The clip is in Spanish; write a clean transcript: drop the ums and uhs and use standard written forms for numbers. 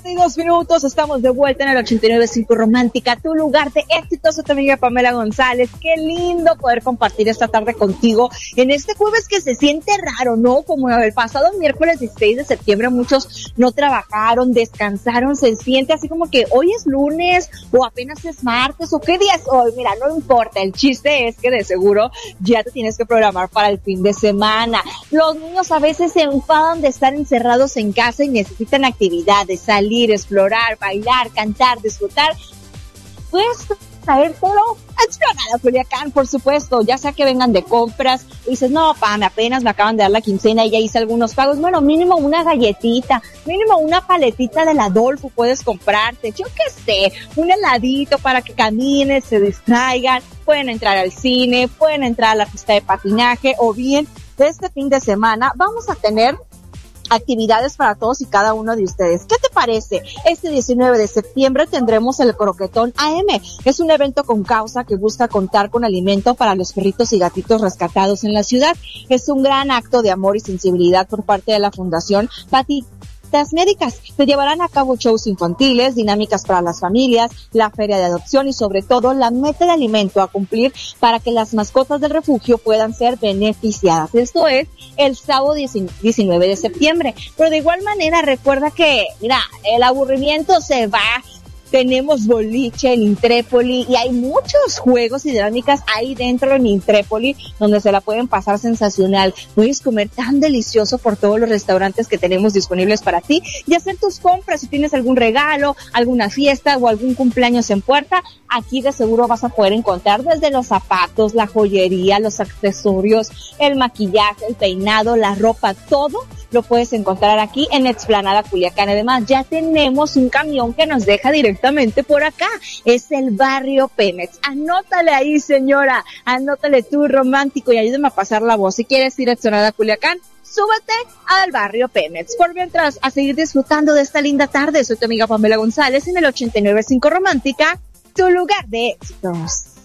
7:02, estamos de vuelta en el 89.5 Romántica, tu lugar de éxito. Soy tu amiga Pamela González. Qué lindo poder compartir esta tarde contigo en este jueves que se siente raro, ¿no? Como el pasado miércoles 16 de septiembre muchos no trabajaron, descansaron, se siente así como que hoy es lunes o apenas es martes o qué día es hoy. Mira, no importa, el chiste es que de seguro ya te tienes que programar para el fin de semana. Los niños a veces se enfadan de estar encerrados en casa y necesitan actividades, salir, explorar, bailar, cantar, disfrutar. Puedes traer todo a Explanada Culiacán, por supuesto, ya sea que vengan de compras y dices, no, Pam, apenas me acaban de dar la quincena y ya hice algunos pagos. Bueno, mínimo una galletita, mínimo una paletita del Adolfo puedes comprarte, yo qué sé, un heladito para que caminen, se distraigan, pueden entrar al cine, pueden entrar a la pista de patinaje o bien este fin de semana vamos a tener actividades para todos y cada uno de ustedes. ¿Qué te parece? Este 19 de septiembre tendremos el Croquetón AM. Es un evento con causa que busca contar con alimento para los perritos y gatitos rescatados en la ciudad. Es un gran acto de amor y sensibilidad por parte de la Fundación Patitas Médicas. Se llevarán a cabo shows infantiles, dinámicas para las familias, la feria de adopción y sobre todo la meta de alimento a cumplir para que las mascotas del refugio puedan ser beneficiadas. Esto es el sábado 19 de septiembre. Pero de igual manera recuerda que, mira, el aburrimiento se va. Tenemos boliche en Intrépoli y hay muchos juegos y dinámicas ahí dentro en Intrépoli donde se la pueden pasar sensacional. Puedes comer tan delicioso por todos los restaurantes que tenemos disponibles para ti y hacer tus compras si tienes algún regalo, alguna fiesta o algún cumpleaños en puerta. Aquí de seguro vas a poder encontrar desde los zapatos, la joyería, los accesorios, el maquillaje, el peinado, la ropa, todo lo puedes encontrar aquí en Explanada Culiacán. Además, ya tenemos un camión que nos deja directamente por acá. Es el Barrio Pemex. Anótale ahí, señora. Anótale tú, romántico, y ayúdame a pasar la voz. Si quieres ir a Explanada Culiacán, súbete al Barrio Pemex. Por mientras, a seguir disfrutando de esta linda tarde. Soy tu amiga Pamela González en el 89.5 Romántica, tu lugar de éxitos.